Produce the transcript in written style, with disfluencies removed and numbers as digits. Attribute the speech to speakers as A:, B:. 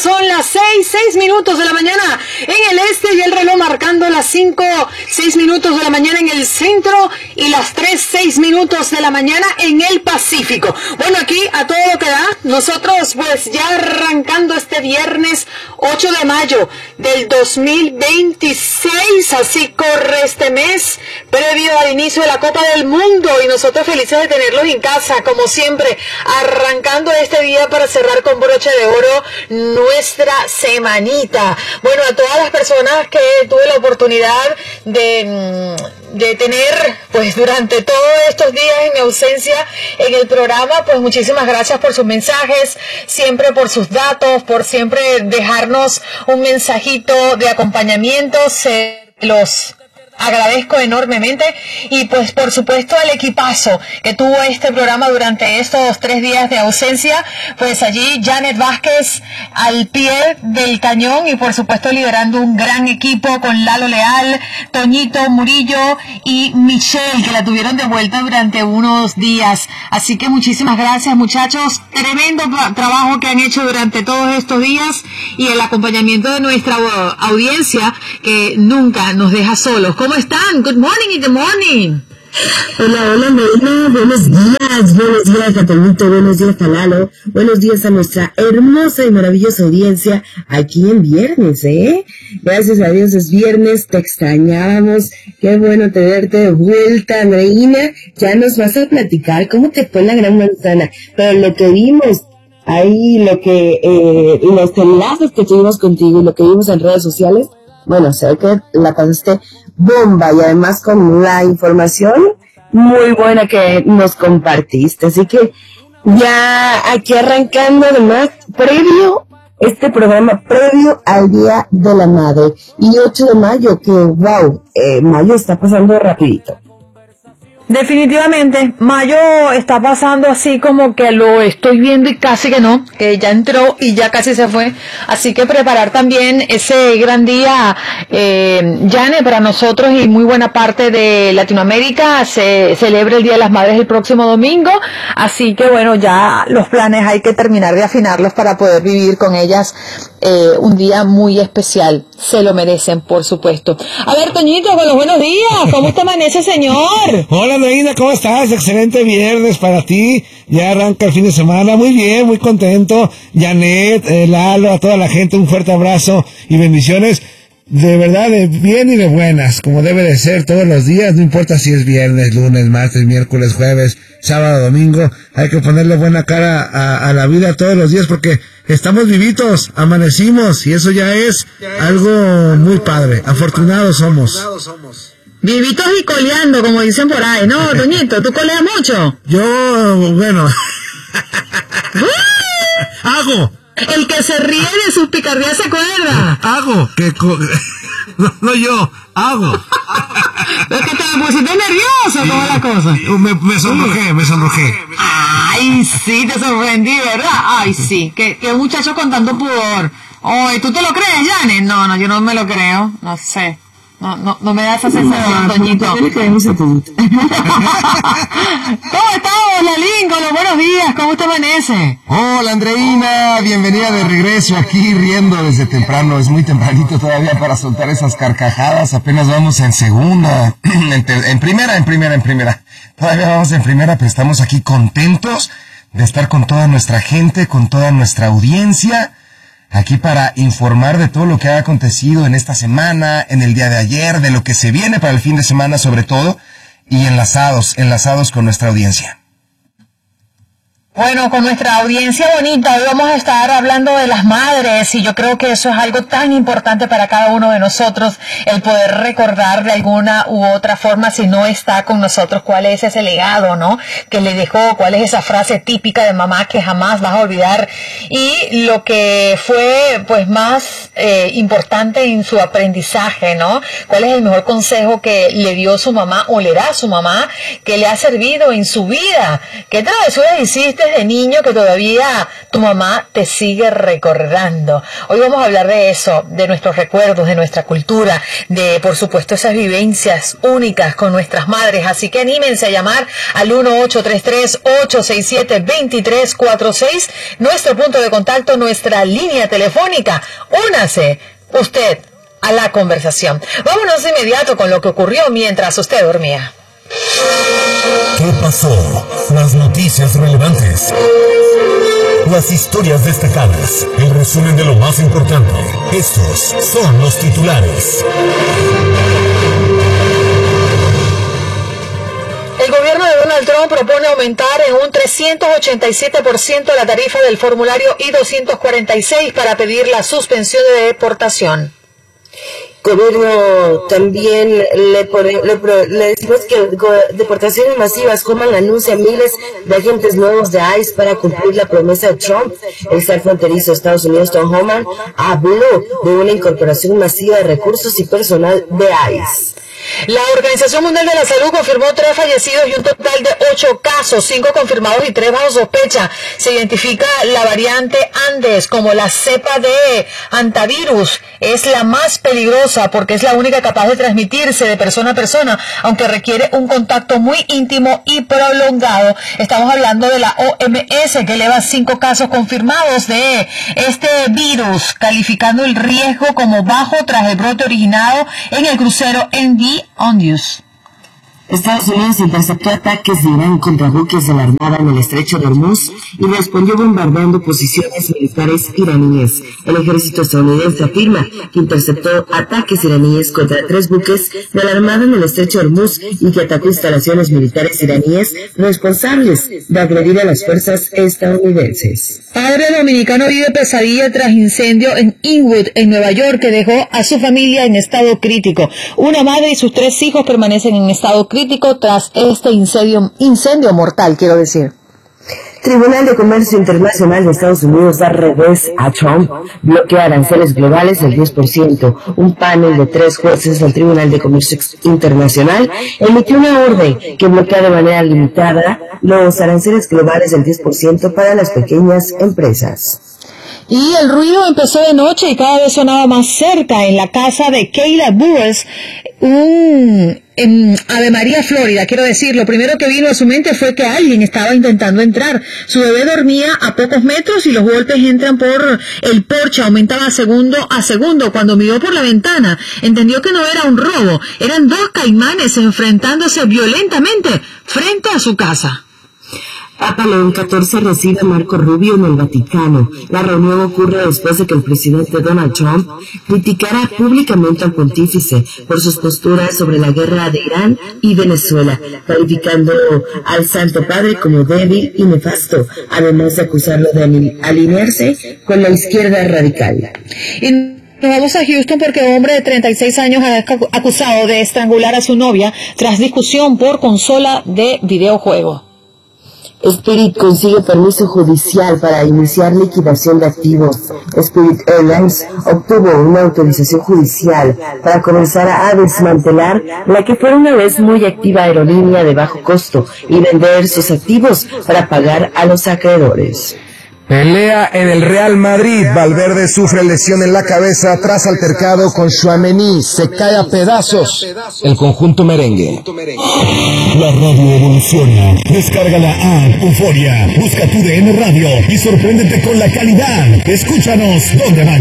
A: son las 6:06 de la mañana en el este y el reloj marcando las 5:06 de la mañana en el centro y las 3:06 de la mañana en el Pacífico. Bueno, aquí a todo lo que da, nosotros pues ya arrancando este viernes 8 de mayo del 2026, así corre este mes previo al inicio de la Copa del Mundo y nosotros felices de tenerlos en casa, como siempre, arrancando este día para cerrar con broche de oro nuestra semanita. Bueno, a todas las personas que tuve la oportunidad de tener pues durante todos estos días en mi ausencia en el programa, pues muchísimas gracias por sus mensajes, siempre por sus datos, por siempre dejarnos un mensajito de acompañamiento, se los agradezco enormemente y pues por supuesto al equipazo que tuvo este programa durante estos 3 días de ausencia, pues allí Janet Vázquez al pie del cañón y por supuesto liderando un gran equipo con Lalo Leal, Toñito Murillo y Michelle, que la tuvieron de vuelta durante unos días. Así que muchísimas gracias, muchachos, tremendo trabajo que han hecho durante todos estos días y el acompañamiento de nuestra audiencia que nunca nos deja solos. ¿Cómo están? Good morning, good morning.
B: Hola, Marina, buenos días a Toñito, buenos días a Lalo, buenos días a nuestra hermosa y maravillosa audiencia aquí en viernes, Gracias a Dios es viernes, te extrañábamos, qué bueno tenerte de vuelta, Andreina, ya nos vas a platicar cómo te fue la Gran Manzana, pero lo que vimos ahí, los enlaces que tuvimos contigo y lo que vimos en redes sociales, bueno, sé que la pasaste bomba y además con la información muy buena que nos compartiste. Así que ya aquí arrancando además, este programa previo al Día de la Madre y 8 de mayo, que wow, mayo está pasando rapidito.
A: Definitivamente, mayo está pasando así como que lo estoy viendo y casi que no, que ya entró y ya casi se fue. Así que preparar también ese gran día, Jane, para nosotros y muy buena parte de Latinoamérica. Se celebra el Día de las Madres el próximo domingo. Así que bueno, ya los planes hay que terminar de afinarlos para poder vivir con ellas un día muy especial. Se lo merecen, por supuesto. A ver, Toñito, con los buenos días. ¿Cómo te amanece, señor?
C: Hola, Andreina, ¿cómo estás? Excelente viernes para ti. Ya arranca el fin de semana. Muy bien, muy contento. Janet, Lalo, a toda la gente, un fuerte abrazo y bendiciones. De verdad, de bien y de buenas, como debe de ser todos los días, no importa si es viernes, lunes, martes, miércoles, jueves, sábado, domingo, hay que ponerle buena cara a la vida todos los días porque estamos vivitos, amanecimos y eso ya es algo muy padre, afortunados somos.
A: Vivitos y coleando, como dicen por ahí, ¿no, Toñito? ¿Tú coleas mucho?
C: Yo, bueno, hago.
A: El que se ríe de sus picardías se acuerda.
C: Hago, no yo, hago.
A: Es que te pusiste nervioso, ¿cómo es la cosa?
C: Me sonrojé.
A: Ay, sí, te sorprendí, ¿verdad? Ay, sí, que muchacho con tanto pudor. Oye, ¿tú te lo crees, Janet? No, yo no me lo creo, no sé. No me da esa sensación, Toñito.
B: ¿Cómo le creemos a Toñito?
A: ¿Cómo estamos, Lalín? Con los buenos días, ¿cómo te amanece?
D: Hola, Andreina, bienvenida de regreso aquí riendo desde temprano. Es muy tempranito todavía para soltar esas carcajadas. Apenas vamos en segunda, en primera. Todavía vamos en primera, pero estamos aquí contentos de estar con toda nuestra gente, con toda nuestra audiencia. Aquí para informar de todo lo que ha acontecido en esta semana, en el día de ayer, de lo que se viene para el fin de semana sobre todo, y enlazados con nuestra audiencia.
A: Bueno, con nuestra audiencia bonita, hoy vamos a estar hablando de las madres y yo creo que eso es algo tan importante para cada uno de nosotros, el poder recordar de alguna u otra forma, si no está con nosotros, cuál es ese legado, ¿no?, que le dejó, cuál es esa frase típica de mamá que jamás vas a olvidar y lo que fue, pues, más importante en su aprendizaje, ¿no? ¿Cuál es el mejor consejo que le dio su mamá o le da su mamá que le ha servido en su vida? ¿Qué travesuras hiciste de niño que todavía tu mamá te sigue recordando? Hoy vamos a hablar de eso, de nuestros recuerdos, de nuestra cultura, de, por supuesto, esas vivencias únicas con nuestras madres. Así que anímense a llamar al 1-833-867-2346, nuestro punto de contacto, nuestra línea telefónica. Únase usted a la conversación. Vámonos de inmediato con lo que ocurrió mientras usted dormía.
E: ¿Qué pasó? Las noticias relevantes. Las historias destacadas. El resumen de lo más importante. Estos son los titulares.
A: El gobierno de Donald Trump propone aumentar en un 387% la tarifa del formulario I-246 para pedir la suspensión de deportación.
B: Gobierno también le decimos que deportaciones masivas, como anuncia miles de agentes nuevos de ICE para cumplir la promesa de Trump. El zar fronterizo de Estados Unidos, Tom Homan, habló de una incorporación masiva de recursos y personal de ICE.
A: La Organización Mundial de la Salud confirmó 3 fallecidos y un total de 8 casos, 5 confirmados y 3 bajo sospecha. Se identifica la variante Andes como la cepa de antivirus. Es la más peligrosa porque es la única capaz de transmitirse de persona a persona, aunque requiere un contacto muy íntimo y prolongado. Estamos hablando de la OMS, que eleva 5 casos confirmados de este virus, calificando el riesgo como bajo tras el brote originado en el crucero MV Ondius.
B: Estados Unidos interceptó ataques de Irán contra buques de la Armada en el estrecho de Hormuz y respondió bombardeando posiciones militares iraníes. El ejército estadounidense afirma que interceptó ataques iraníes contra 3 buques de la Armada en el estrecho de Hormuz y que atacó instalaciones militares iraníes responsables de agredir a las fuerzas estadounidenses.
A: Padre dominicano vive pesadilla tras incendio en Inwood, en Nueva York, que dejó a su familia en estado crítico. Una madre y sus 3 hijos permanecen en estado crítico tras este incendio mortal, quiero decir.
B: Tribunal de Comercio Internacional de Estados Unidos da revés a Trump, bloquea aranceles globales del 10%. Un panel de 3 jueces del Tribunal de Comercio Internacional emitió una orden que bloquea de manera limitada los aranceles globales del 10% para las pequeñas empresas.
A: Y el ruido empezó de noche y cada vez sonaba más cerca en la casa de Kayla Burris, en Ave María, Florida. Quiero decir, lo primero que vino a su mente fue que alguien estaba intentando entrar. Su bebé dormía a pocos metros y los golpes entran por el porche, aumentaban segundo a segundo. Cuando miró por la ventana, entendió que no era un robo, eran 2 caimanes enfrentándose violentamente frente a su casa.
B: Papa León XIV recibe a Marco Rubio en el Vaticano. La reunión ocurre después de que el presidente Donald Trump criticara públicamente al pontífice por sus posturas sobre la guerra de Irán y Venezuela, calificando al Santo Padre como débil y nefasto, además de acusarlo de alinearse con la izquierda radical.
A: Nos vamos a Houston porque un hombre de 36 años es acusado de estrangular a su novia tras discusión por consola de videojuego.
B: Spirit consigue permiso judicial para iniciar liquidación de activos. Spirit Airlines obtuvo una autorización judicial para comenzar a desmantelar la que fue una vez muy activa aerolínea de bajo costo y vender sus activos para pagar a los acreedores.
D: Pelea en el Real Madrid. Valverde sufre lesión en la cabeza tras altercado con Tchouaméni. Se cae a pedazos el conjunto merengue.
E: La radio evoluciona. Descarga la app Euforia. Busca tu DN Radio y sorpréndete con la calidad. Escúchanos donde vayas.